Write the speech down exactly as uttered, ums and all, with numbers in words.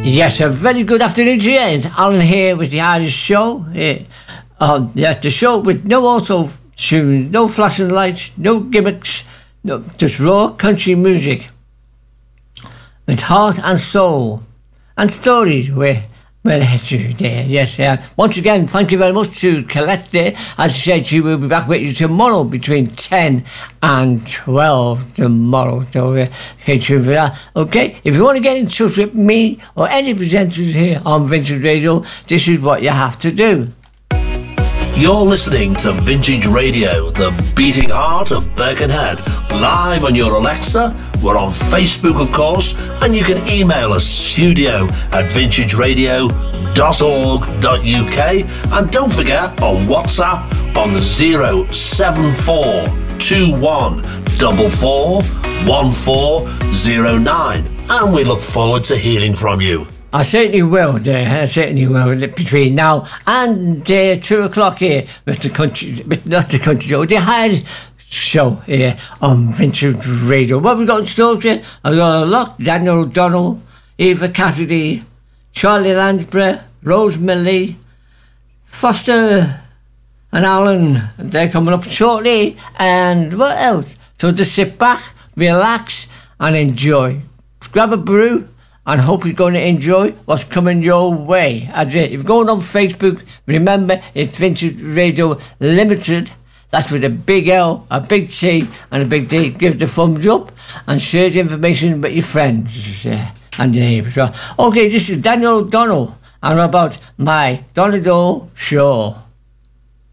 Yes, a very good afternoon to you. It's Alan here with the Irish Show. Yeah. Um, yeah, the show with no auto tune, no flashing lights, no gimmicks, no, just raw country music with heart and soul and stories. Where well, there. Yes, yeah. Once again, thank you very much to Colette there. As I said, she will be back with you tomorrow between ten and twelve tomorrow. So, uh, stay tuned for that. Okay, if you want to get in touch with me or any presenters here on Vintage Radio, this is what you have to do. You're listening to Vintage Radio, the beating heart of Birkenhead, live on your Alexa. We're on Facebook, of course, and you can email us studio at vintage radio dot org dot U K. And don't forget, on WhatsApp on zero seven four two one four four one four zero nine. And we look forward to hearing from you. I certainly will, there. I certainly will. Between now and uh, two o'clock here, with the country, with not the country show, the Irish Show here on Vintage Radio. What we got in store here? I've got a lot. Daniel O'Donnell, Eva Cassidy, Charlie Lansbury, Rose Millie, Foster and Alan. They're coming up shortly. And what else? So just sit back, relax, and enjoy. Grab a brew. And hope you're going to enjoy what's coming your way. That's it. If you're going on Facebook, remember it's Vintage Radio Limited. That's with a big L, a big T, and a big D. Give the thumbs up and share the information with your friends uh, and your neighbours. Okay, this is Daniel O'Donnell and about my Donegal Show.